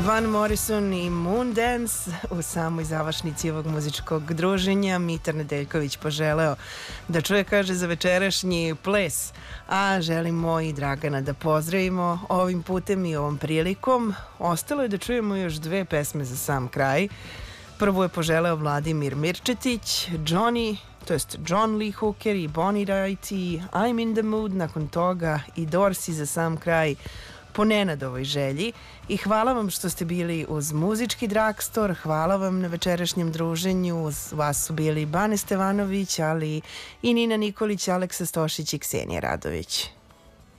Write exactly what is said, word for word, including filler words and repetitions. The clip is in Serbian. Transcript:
Van Morrison i Moondance u samoj završnici ovog muzičkog druženja. Mitar Nedeljković poželeo da čuje, kaže, za večerašnji ples, a želimo i Dragana da pozdravimo ovim putem i ovom prilikom. Ostalo je da čujemo još dve pesme za sam kraj. Prvu je poželeo Vladimir Mirčetić, Johnny, to jest John Lee Hooker i Bonnie Raitt i I'm in the mood, nakon toga i Dorsey za sam kraj po Nenadovoj želji. I hvala vam što ste bili uz muzički Dragstor, hvala vam na večerašnjem druženju. Uz vas su bili Bane Stevanović, ali i Nina Nikolić, Aleksa Stošić i Ksenija Radović.